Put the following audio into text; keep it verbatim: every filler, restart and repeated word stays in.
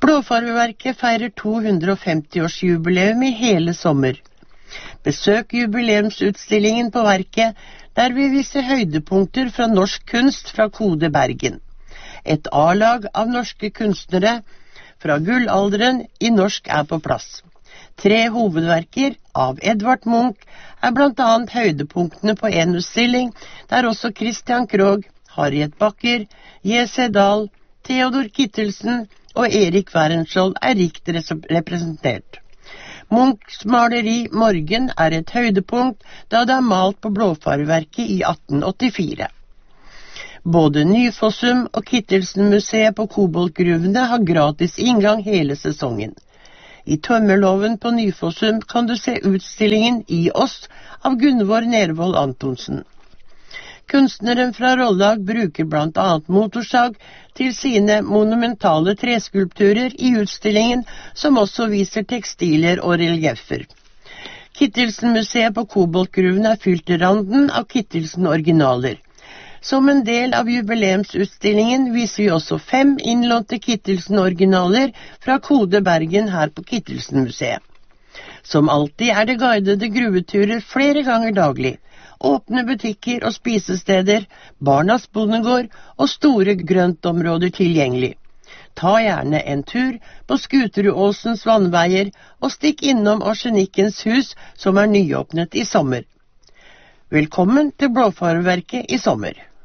Blåfarveverket feirer to hundre femti årsjubileum i hele sommer. Besøk jubileumsutstillingen på verket, der vi viser høydepunkter fra norsk kunst fra Kode Bergen. Et A-lag av norske kunstnere fra gullalderen i norsk er på plass. Tre hovedverker av Edvard Munch er blant annet høydepunktene på en utstilling, der også Christian Krogh, Harriet Backer, J C Dahl, Theodor Kittelsen og Erik Werenskiold er rikt representert. Munchs maleri Morgen er et høydepunkt, da det er malt på blåfarveverket i atten åttifire. Både Nyfossum og Kittelsen-museet på Koboltgruvene har gratis inngang hele sesongen. I tømmerloven på Nyfossum kan du se utstillingen I oss av Gunvor Nervold Antonsen. Kunstneren fra Rollag bruker blant annet motorsag til sine monumentale treskulpturer i utstillingen, som også viser tekstiler og relieffer. Kittelsen-museet på Koboltgruvene er fylt til randen av Kittelsen-originaler. Som en del av jubileumsutstillingen viser vi også fem innlånte Kittelsen-originaler fra Kode Bergen her på Kittelsen-museet. Som alltid er det guidede gruveturer flere ganger daglig, åpne butikker og spisesteder, Barnas bondegård og store grøntområder tilgjengelig. Ta gjerne en tur på Skuterudåsens vannveier og stikk innom Arsenikkens hus, som er nyåpnet i sommer. Velkommen til Blåfarveverket i sommer.